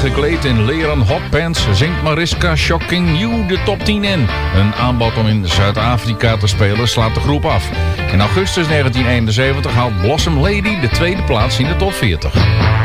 gekleed in leren hotpants zingt Mariska Shocking You de top 10 in. Een aanbod om in Zuid-Afrika te spelen slaat de groep af. In augustus 1971 haalt Blossom Lady de tweede plaats in de top 40.